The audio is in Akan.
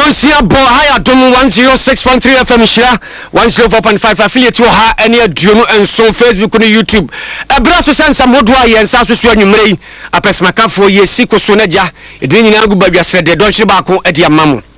Nsia Bo Haya Dom 106.3 FM Shira 104.5 affiliate ha ene aduonu enso Facebook no YouTube ebra so sensa modua yensa so so anwumrei apesmakafo yesi koso naja edin nyina gu badwasre de donhye baako ade amamo